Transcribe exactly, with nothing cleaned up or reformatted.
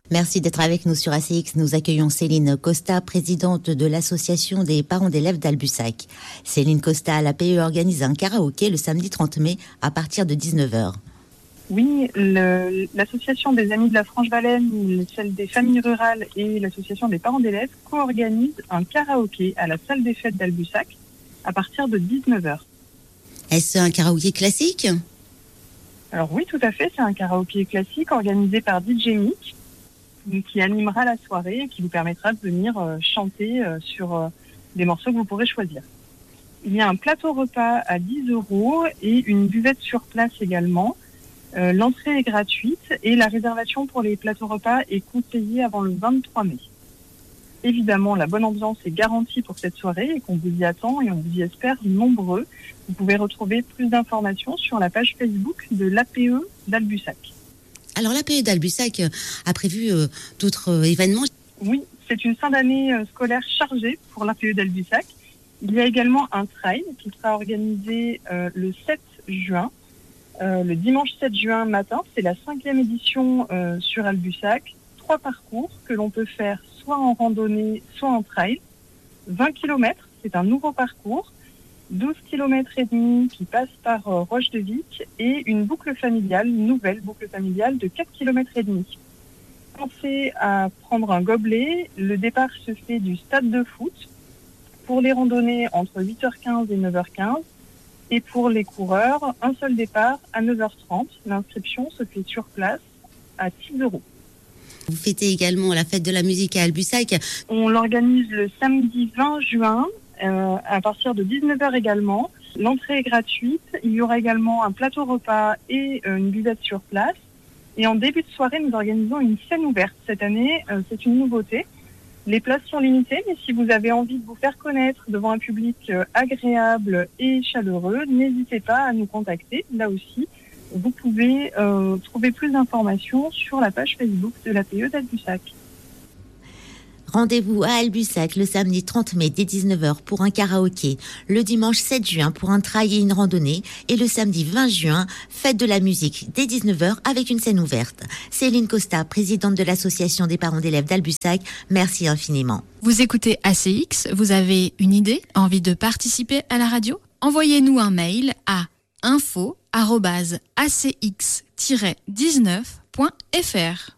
Merci d'être avec nous sur A C X. Nous accueillons Céline Costa, présidente de l'association des parents d'élèves d'Albusac. Céline Costa, l'A P E organise un karaoké le samedi trente mai à partir de dix-neuf heures. Oui, le, l'association des Amis de la Franche-Valais, celle des familles rurales et l'association des parents d'élèves co-organisent un karaoké à la salle des fêtes d'Albusac à partir de dix-neuf heures. Est-ce un karaoké classique ? Alors oui, tout à fait, c'est un karaoké classique organisé par D J Mick, qui animera la soirée et qui vous permettra de venir euh, chanter euh, sur euh, des morceaux que vous pourrez choisir. Il y a un plateau repas à dix euros et une buvette sur place également. Euh, l'entrée est gratuite et la réservation pour les plateaux repas est conseillée avant le vingt-trois mai. Évidemment, la bonne ambiance est garantie pour cette soirée et qu'on vous y attend et on vous y espère nombreux. Vous pouvez retrouver plus d'informations sur la page Facebook de l'A P E d'Albusac. Alors l'A P E d'Albusac a prévu euh, d'autres euh, événements. Oui, c'est une fin d'année euh, scolaire chargée pour l'A P E d'Albusac. Il y a également un trail qui sera organisé euh, le sept juin, euh, le dimanche sept juin matin. C'est la cinquième édition euh, sur Albusac. Trois parcours que l'on peut faire soit en randonnée, soit en trail. vingt kilomètres, c'est un nouveau parcours. douze kilomètres et demi qui passe par euh, Roche de Vic et une boucle familiale, une nouvelle boucle familiale de quatre kilomètres et demi. Pensez à prendre un gobelet. Le départ se fait du stade de foot pour les randonnées entre huit heures quinze et neuf heures quinze et pour les coureurs, un seul départ à neuf heures trente. L'inscription se fait sur place à six euros. Vous fêtez également la fête de la musique à Albusac. On l'organise le samedi vingt juin. Euh, à partir de dix-neuf heures également. L'entrée est gratuite. Il y aura également un plateau repas et euh, une buvette sur place. Et en début de soirée, nous organisons une scène ouverte. Cette année, euh, c'est une nouveauté. Les places sont limitées, mais si vous avez envie de vous faire connaître devant un public euh, agréable et chaleureux, n'hésitez pas à nous contacter. Là aussi, vous pouvez euh, trouver plus d'informations sur la page Facebook de l'A P E d'Albusac. Rendez-vous à Albusac le samedi trente mai dès dix-neuf heures pour un karaoké, le dimanche sept juin pour un trail et une randonnée et le samedi vingt juin, fête de la musique dès dix-neuf heures avec une scène ouverte. Céline Costa, présidente de l'association des parents d'élèves d'Albusac, merci infiniment. Vous écoutez A C X, vous avez une idée, envie de participer à la radio ? Envoyez-nous un mail à info arobase a c x tiret dix-neuf point f r.